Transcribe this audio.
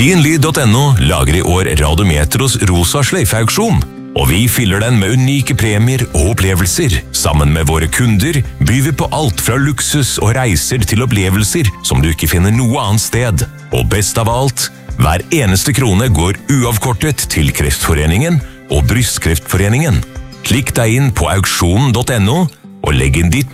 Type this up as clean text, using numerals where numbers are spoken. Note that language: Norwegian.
Dinlyd.no lager i år Radiometros rosa sløyfeauksjon, og vi fyller den med unike premier og opplevelser. Sammen med våre kunder byr vi på alt fra luksus og reiser til opplevelser som du ikke finner noe annet sted. Og best av alt, hver eneste krone går uavkortet til Kreftforeningen og Brystkreftforeningen. Klikk deg inn på auksjonen.no og legg inn ditt